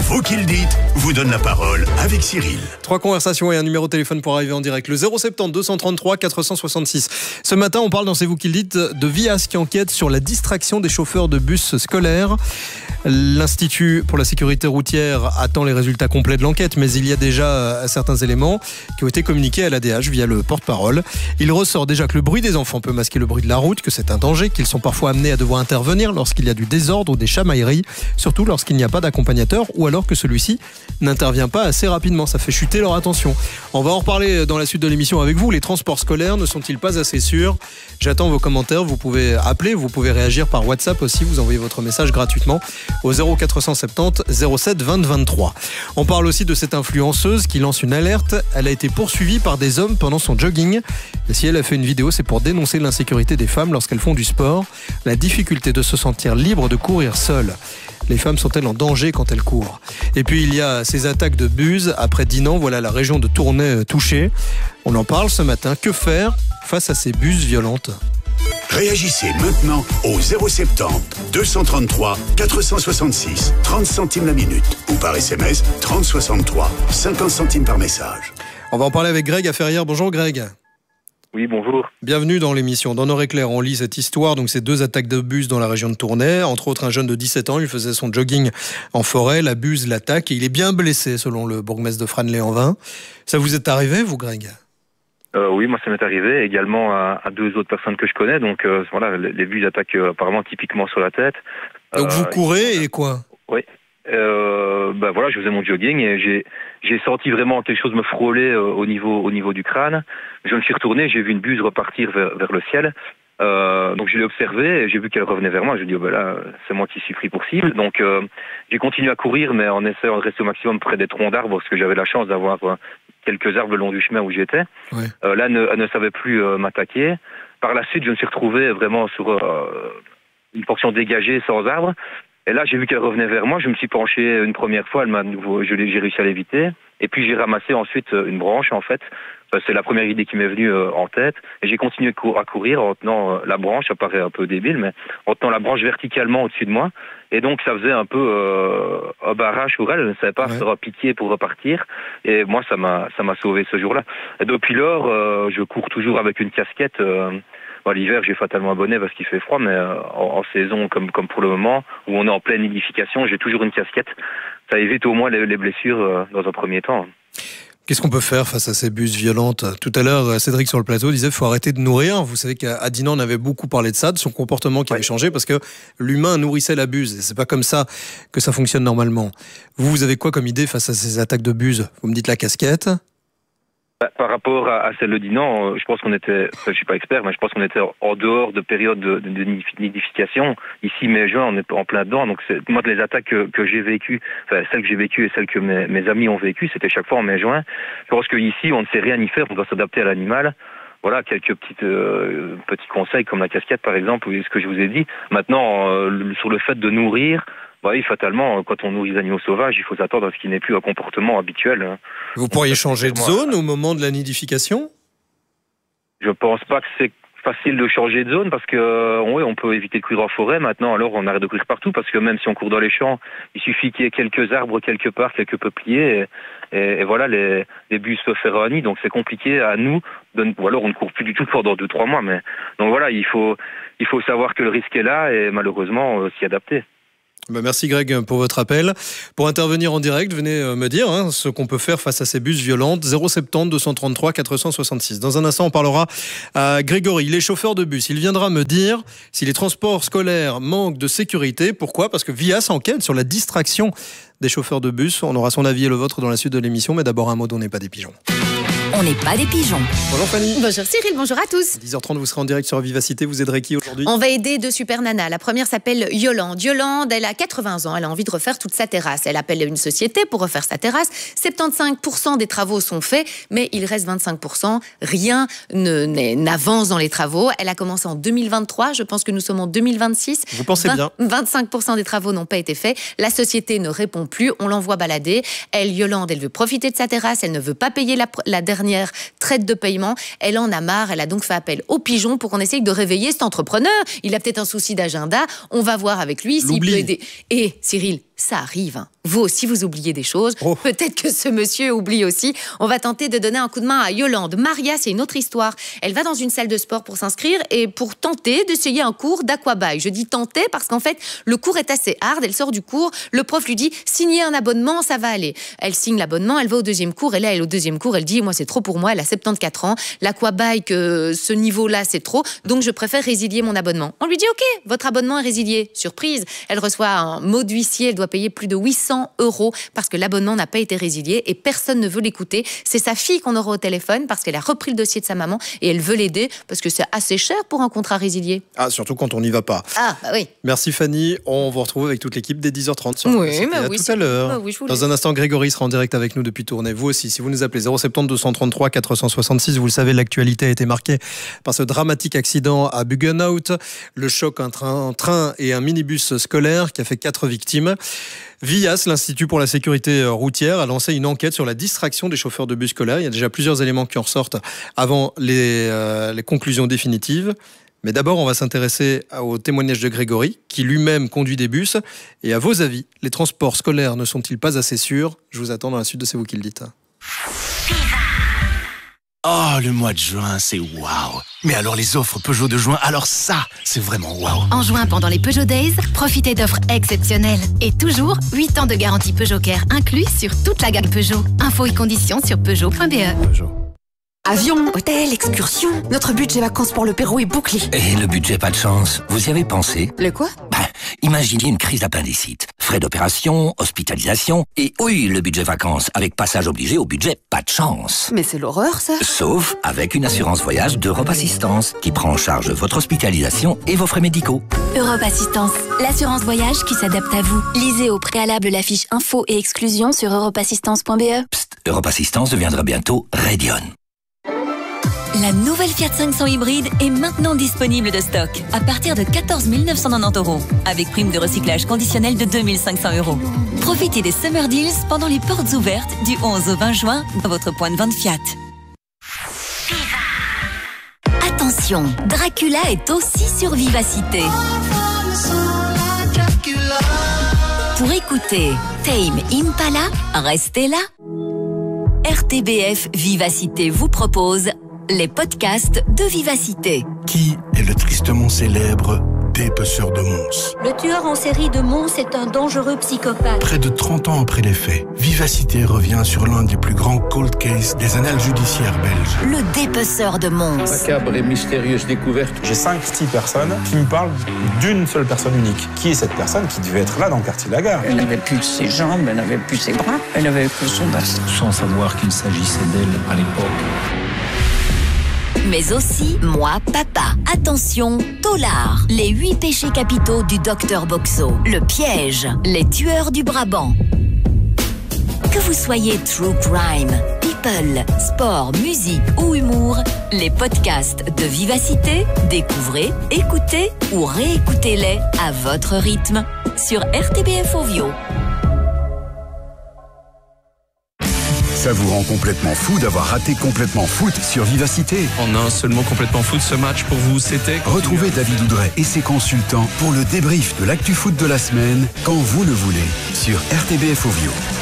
Vous qui le dites vous donne la parole avec Cyril. 3 conversations et un numéro de téléphone pour arriver en direct. Le 070 233 466. Ce matin, on parle dans C'est vous qui le dites de Vias qui enquête sur la distraction des chauffeurs de bus scolaires. L'Institut pour la sécurité routière attend les résultats complets de l'enquête, mais il y a déjà certains éléments qui ont été communiqués à l'ADH via le porte-parole. Il ressort déjà que le bruit des enfants peut masquer le bruit de la route, que c'est un danger, qu'ils sont parfois amenés à devoir intervenir lorsqu'il y a du désordre ou des chamailleries, surtout lorsqu'il n'y a pas d'accompagnateur ou alors que celui-ci n'intervient pas assez rapidement. Ça fait chuter leur attention. On va en reparler dans la suite de l'émission avec vous. Les transports scolaires ne sont-ils pas assez sûrs ? J'attends vos commentaires. Vous pouvez appeler, vous pouvez réagir par WhatsApp aussi. Vous envoyez votre message gratuitement au 0470 07 20 23. On parle aussi de cette influenceuse qui lance une alerte. Elle a été poursuivie par des hommes pendant son jogging. Et si elle a fait une vidéo, c'est pour dénoncer l'insécurité des femmes lorsqu'elles font du sport, la difficulté de se sentir libre de courir seule. Les femmes sont-elles en danger quand elles courent ? Et puis il y a ces attaques de bus après Dinan. Voilà la région de Tournai touchée. On en parle ce matin. Que faire face à ces bus violentes ? Réagissez maintenant au 070 233 466 30 centimes la minute ou par SMS 30 63 50 centimes par message. On va en parler avec Greg à Ferrières. Bonjour Greg. Oui, bonjour. Bienvenue dans l'émission. Dans Nord-Éclair, on lit cette histoire. Donc, ces 2 attaques de bus dans la région de Tournai. Entre autres, un jeune de 17 ans, il faisait son jogging en forêt. La bus l'attaque et il est bien blessé, selon le bourgmestre de Franelet-en-Vin. Ça vous est arrivé, vous, Greg ? Oui, moi, ça m'est arrivé également à 2 autres personnes que je connais. Donc, voilà, les bus attaquent apparemment typiquement sur la tête. Donc, vous courez et quoi ? Oui. Voilà, je faisais mon jogging et j'ai senti vraiment quelque chose me frôler au niveau du crâne. Je me suis retourné, j'ai vu une buse repartir vers le ciel. Donc je l'ai observée et j'ai vu qu'elle revenait vers moi. Je me dis là, c'est moi qui suis pris pour cible. Donc j'ai continué à courir, mais en essayant de rester au maximum près des troncs d'arbres, parce que j'avais la chance d'avoir quelques arbres le long du chemin où j'étais. Ouais. Là, elle ne savait plus m'attaquer. Par la suite, je me suis retrouvé vraiment sur une portion dégagée sans arbre. Et là, j'ai vu qu'elle revenait vers moi. Je me suis penché une première fois. J'ai réussi à l'éviter. Et puis, j'ai ramassé ensuite une branche, en fait. C'est la première idée qui m'est venue en tête. Et j'ai continué à courir en tenant la branche. Ça paraît un peu débile, mais en tenant la branche verticalement au-dessus de moi. Et donc, ça faisait un peu un barrage pour elle. Elle ne savait pas se repiquer pour repartir. Et moi, ça m'a sauvé ce jour-là. Et depuis lors, je cours toujours avec une casquette. L'hiver, j'ai fatalement un bonnet parce qu'il fait froid, mais en saison, comme pour le moment, où on est en pleine nidification, j'ai toujours une casquette. Ça évite au moins les blessures dans un premier temps. Qu'est-ce qu'on peut faire face à ces bus violentes ? Tout à l'heure, Cédric sur le plateau disait qu'il faut arrêter de nourrir. Vous savez qu'à Dinan, on avait beaucoup parlé de ça, de son comportement qui avait changé parce que l'humain nourrissait la buse. Et c'est pas comme ça que ça fonctionne normalement. Vous avez quoi comme idée face à ces attaques de bus ? Vous me dites la casquette ? Par rapport à celle de Dinan, je pense qu'on était, je suis pas expert, mais je pense qu'on était en dehors de période de nidification. Ici, mai-juin, on est en plein dedans. Donc, moi, les attaques que j'ai vécues, celles que j'ai vécues et celles que mes amis ont vécues, c'était chaque fois en mai-juin. Je pense qu'ici, on ne sait rien y faire, on doit s'adapter à l'animal. Voilà, quelques petits conseils comme la casquette, par exemple, ou ce que je vous ai dit. Maintenant, sur le fait de nourrir, oui, fatalement, quand on nourrit les animaux sauvages, il faut s'attendre à ce qu'il n'ait plus un comportement habituel. Vous pourriez changer de zone au moment de la nidification ? Je pense pas que c'est facile de changer de zone parce que on peut éviter de courir en forêt. Maintenant, alors on arrête de courir partout parce que même si on court dans les champs, il suffit qu'il y ait quelques arbres quelque part, quelques peupliers et voilà, les bus peuvent faire un nid. Donc c'est compliqué à nous, ou alors on ne court plus du tout pendant 2-3 mois. Mais donc voilà, il faut savoir que le risque est là et malheureusement s'y adapter. Merci Greg pour votre appel. Pour intervenir en direct, venez me dire ce qu'on peut faire face à ces bus violentes. 070 233 466. Dans un instant, on parlera à Grégory. Il est chauffeur de bus. Il viendra me dire si les transports scolaires manquent de sécurité. Pourquoi ? Parce que Vias enquête sur la distraction des chauffeurs de bus. On aura son avis et le vôtre dans la suite de l'émission. Mais d'abord un mot d'On n'est pas des pigeons. On n'est pas des pigeons. Bonjour Fanny. Bonjour Cyril, bonjour à tous. 10h30, vous serez en direct sur Vivacité. Vous aiderez qui aujourd'hui ? On va aider 2 super nanas. La première s'appelle Yolande. Yolande, elle a 80 ans. Elle a envie de refaire toute sa terrasse. Elle appelle une société pour refaire sa terrasse. 75% des travaux sont faits, mais il reste 25%. Rien n'avance dans les travaux. Elle a commencé en 2023. Je pense que nous sommes en 2026. Vous pensez bien. 25% des travaux n'ont pas été faits. La société ne répond plus. On l'envoie balader. Yolande, elle veut profiter de sa terrasse. Elle ne veut pas payer la dernière traite de paiement. Elle en a marre. Elle a donc fait appel aux pigeons pour qu'on essaye de réveiller cet entrepreneur. Il a peut-être un souci d'agenda. On va voir avec lui s'il peut aider. Et Cyril, Ça arrive. Hein. Vous aussi, vous oubliez des choses. Peut-être que ce monsieur oublie aussi. On va tenter de donner un coup de main à Yolande. Maria, c'est une autre histoire. Elle va dans une salle de sport pour s'inscrire et pour tenter d'essayer un cours d'aquabike. Je dis tenter parce qu'en fait, le cours est assez hard. Elle sort du cours, le prof lui dit signez un abonnement, ça va aller. Elle signe l'abonnement, elle va au deuxième cours et là, elle au deuxième cours, elle dit moi c'est trop pour moi, elle a 74 ans, l'aquabike, ce niveau-là c'est trop, donc je préfère résilier mon abonnement. On lui dit ok, votre abonnement est résilié. Surprise, elle reçoit un mot d'huissier, elle doit payer plus de 800 € parce que l'abonnement n'a pas été résilié et personne ne veut l'écouter. C'est sa fille qu'on aura au téléphone parce qu'elle a repris le dossier de sa maman et elle veut l'aider parce que c'est assez cher pour un contrat résilié. Ah, surtout quand on n'y va pas. Ah, bah oui. Merci Fanny, on vous retrouve avec toute l'équipe dès 10h30 sur tout à l'heure. Dans un instant, Grégory sera en direct avec nous depuis Tournai. Vous aussi, si vous nous appelez 070 233 466, vous le savez, l'actualité a été marquée par ce dramatique accident à Buggenhout, le choc entre un train et un minibus scolaire qui a fait 4 victimes. VIAS, l'Institut pour la sécurité routière, a lancé une enquête sur la distraction des chauffeurs de bus scolaires. Il y a déjà plusieurs éléments qui en ressortent avant les conclusions définitives. Mais d'abord, on va s'intéresser au témoignage de Grégory, qui lui-même conduit des bus. Et à vos avis, les transports scolaires ne sont-ils pas assez sûrs ? Je vous attends dans la suite de C'est vous qui le dites. Oh, le mois de juin, c'est waouh. Mais alors les offres Peugeot de juin, alors ça, c'est vraiment waouh. En juin, pendant les Peugeot Days, profitez d'offres exceptionnelles. Et toujours, 8 ans de garantie Peugeot Care inclus sur toute la gamme Peugeot. Infos et conditions sur Peugeot.be. Peugeot. Avion, hôtel, excursion. Notre budget vacances pour le Pérou est bouclé. Et le budget pas de chance, vous y avez pensé ? Le quoi ? Imaginez une crise d'appendicite. Frais d'opération, hospitalisation, et oui, le budget vacances, avec passage obligé au budget pas de chance. Mais c'est l'horreur, ça. Sauf avec une assurance voyage d'Europe Assistance, qui prend en charge votre hospitalisation et vos frais médicaux. Europe Assistance, l'assurance voyage qui s'adapte à vous. Lisez au préalable la fiche info et exclusion sur europeassistance.be. Psst, Europe Assistance deviendra bientôt Radion. La nouvelle Fiat 500 hybride est maintenant disponible de stock à partir de 14 990 €, avec prime de recyclage conditionnelle de 2 500 €. Profitez des Summer Deals pendant les portes ouvertes du 11 au 20 juin dans votre point de vente Fiat. Attention, Dracula est aussi sur Vivacité. Pour écouter Tame Impala, restez là. RTBF Vivacité vous propose les podcasts de Vivacité. Qui est le tristement célèbre dépeceur de Mons? Le tueur en série de Mons est un dangereux psychopathe. Près de 30 ans après les faits, Vivacité revient sur l'un des plus grands cold cases des annales judiciaires belges. Le dépeceur de Mons. Macabre et mystérieuse découverte. J'ai 5-6 personnes qui me parlent d'une seule personne unique. Qui est cette personne qui devait être là dans le quartier de la gare? Elle n'avait plus ses jambes, elle n'avait plus ses bras, elle n'avait plus son bassin. Sans savoir qu'il s'agissait d'elle à l'époque. Mais aussi Moi, Papa. Attention, Tolard. Les 8 péchés capitaux du docteur Boxo. Le piège. Les tueurs du Brabant. Que vous soyez true crime, people, sport, musique ou humour, les podcasts de Vivacité, découvrez, écoutez ou réécoutez-les à votre rythme sur RTBF Ovio. Ça vous rend complètement fou d'avoir raté Complètement Foot sur Vivacité. En un seulement Complètement Foot, ce match pour vous, c'était... Retrouvez David Oudret et ses consultants pour le débrief de l'actu foot de la semaine, quand vous le voulez, sur RTBF Ovio.